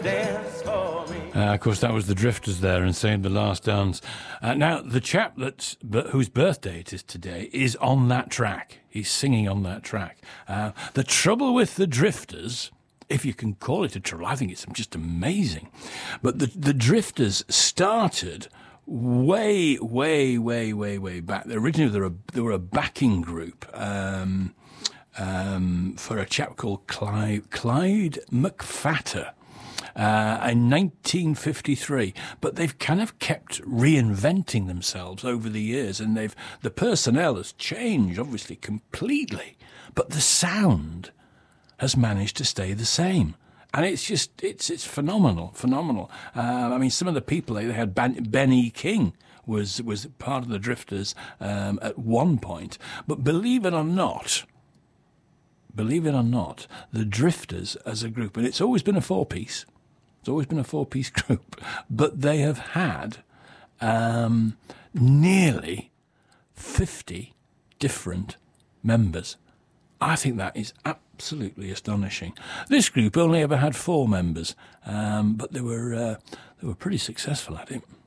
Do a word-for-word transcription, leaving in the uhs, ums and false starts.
Dance for me. Uh, of course, that was the Drifters there and saying The Last Dance. Uh, now, the chap that's, but whose birthday it is today is on that track. He's singing on that track. Uh, the trouble with the Drifters, if you can call it a trouble, I think it's just amazing. But the, the Drifters started way, way, way, way, way back. Originally, they were a, they were a backing group um, um, for a chap called Clyde, Clyde McFatter. Uh, in nineteen fifty-three, but they've kind of kept reinventing themselves over the years, and they've the personnel has changed, obviously, completely, but the sound has managed to stay the same, and it's just it's it's phenomenal, phenomenal. Uh, I mean, some of the people they had Ben, Ben E. King was was part of the Drifters um, at one point, but believe it or not. Believe it or not, the Drifters as a group, and it's always been a four-piece. It's always been a four-piece group, but they have had um, nearly fifty different members. I think that is absolutely astonishing. This group only ever had four members, um, but they were uh, they were pretty successful at it.